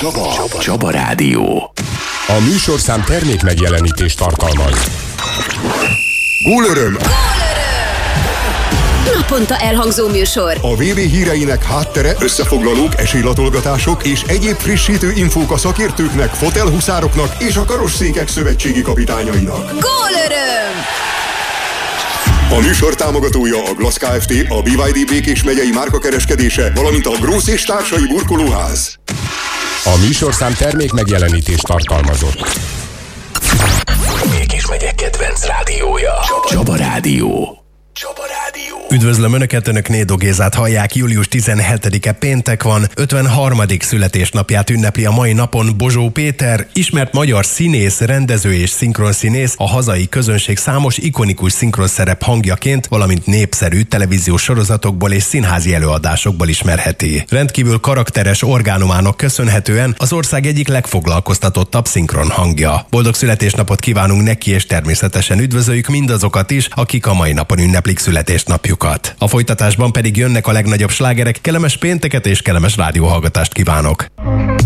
Csaba Rádió. A műsorszám termék megjelenítést tartalmaz. Gólöröm! Naponta elhangzó műsor. A VB híreinek háttere, összefoglalók, esélylatolgatások és egyéb frissítő infók a szakértőknek, fotelhuszároknak és a karosszékek szövetségi kapitányainak. Gólöröm! A műsor támogatója a Glass Kft., a BYD Békés megyei márkakereskedése, valamint a Grósz és társai burkolóház. A műsorszám termék megjelenítést tartalmazott. Békés megye kedvenc rádiója. Csaba Rádió. Üdvözlöm Önöket, Önök Nédo Gézát hallják, július 17-e péntek van, 53. születésnapját ünnepli a mai napon Bozsó Péter, ismert magyar színész, rendező és szinkronszínész, a hazai közönség számos ikonikus szinkronszerep hangjaként, valamint népszerű televíziós sorozatokból és színházi előadásokból ismerheti. Rendkívül karakteres orgánumának köszönhetően az ország egyik legfoglalkoztatottabb szinkron hangja. Boldog születésnapot kívánunk neki, és természetesen üdvözöljük mindazokat is, akik a mai napon ünneplik születésnapjukat. A folytatásban pedig jönnek a legnagyobb slágerek, kellemes pénteket és kellemes rádióhallgatást kívánok!